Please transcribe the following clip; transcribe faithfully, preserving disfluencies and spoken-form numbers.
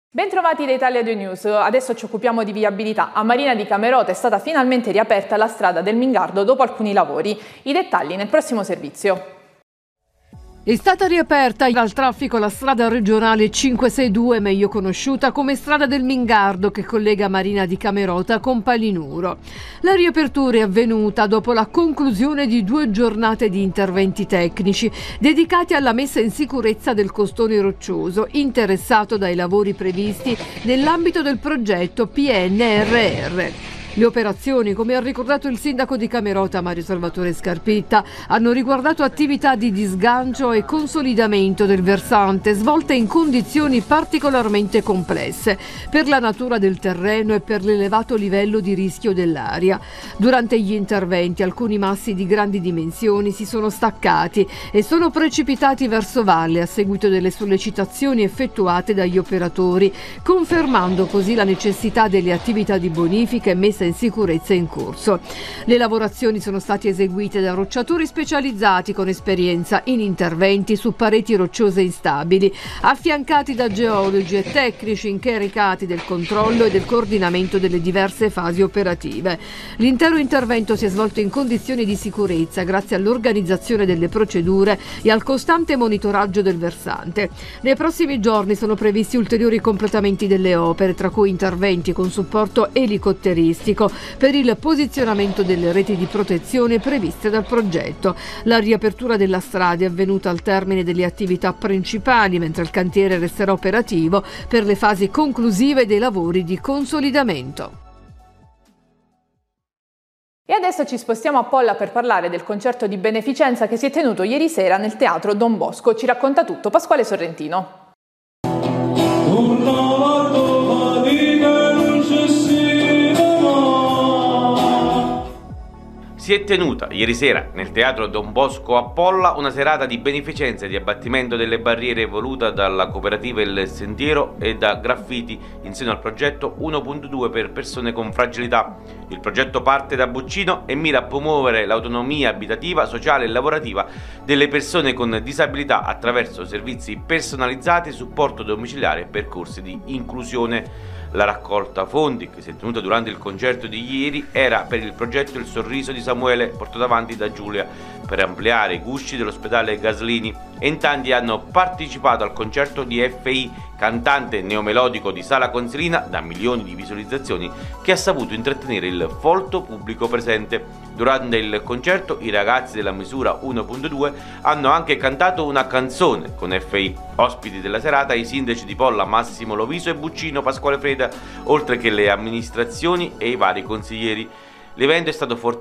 Bentrovati da Italia due News, adesso ci occupiamo di viabilità. A Marina di Camerota è stata finalmente riaperta la strada del Mingardo dopo alcuni lavori. I dettagli nel prossimo servizio. È stata riaperta al traffico la strada regionale cinquecentoseintadue, meglio conosciuta come strada del Mingardo, che collega Marina di Camerota con Palinuro. La riapertura è avvenuta dopo la conclusione di due giornate di interventi tecnici dedicati alla messa in sicurezza del costone roccioso interessato dai lavori previsti nell'ambito del progetto P N R R. Le operazioni, come ha ricordato il sindaco di Camerota Mario Salvatore Scarpitta, hanno riguardato attività di disgancio e consolidamento del versante svolte in condizioni particolarmente complesse per la natura del terreno e per l'elevato livello di rischio dell'aria. Durante gli interventi alcuni massi di grandi dimensioni si sono staccati e sono precipitati verso valle a seguito delle sollecitazioni effettuate dagli operatori, confermando così la necessità delle attività di bonifica e messa in sicurezza in corso. Le lavorazioni sono state eseguite da rocciatori specializzati con esperienza in interventi su pareti rocciose instabili, affiancati da geologi e tecnici incaricati del controllo e del coordinamento delle diverse fasi operative. L'intero intervento si è svolto in condizioni di sicurezza grazie all'organizzazione delle procedure e al costante monitoraggio del versante. Nei prossimi giorni sono previsti ulteriori completamenti delle opere, tra cui interventi con supporto elicotteristico per il posizionamento delle reti di protezione previste dal progetto. La riapertura della strada è avvenuta al termine delle attività principali, mentre il cantiere resterà operativo per le fasi conclusive dei lavori di consolidamento. E adesso ci spostiamo a Polla per parlare del concerto di beneficenza che si è tenuto ieri sera nel Teatro Don Bosco. Ci racconta tutto Pasquale Sorrentino. Si è tenuta ieri sera nel Teatro Don Bosco a Polla una serata di beneficenza e di abbattimento delle barriere voluta dalla cooperativa Il Sentiero e da Graffiti in seno al progetto uno punto due per persone con fragilità. Il progetto parte da Buccino e mira a promuovere l'autonomia abitativa, sociale e lavorativa delle persone con disabilità attraverso servizi personalizzati, supporto domiciliare e percorsi di inclusione. La raccolta fondi, che si è tenuta durante il concerto di ieri, era per il progetto Il Sorriso di Samuele, portato avanti da Giulia, per ampliare i gusci dell'ospedale Gaslini, e in tanti hanno partecipato al concerto di F I, cantante neomelodico di Sala Consilina da milioni di visualizzazioni, che ha saputo intrattenere il folto pubblico presente. Durante il concerto i ragazzi della misura uno punto due hanno anche cantato una canzone con F I. Ospiti della serata i sindaci di Polla Massimo Loviso e Buccino Pasquale Freda, oltre che le amministrazioni e i vari consiglieri. L'evento è stato fortemente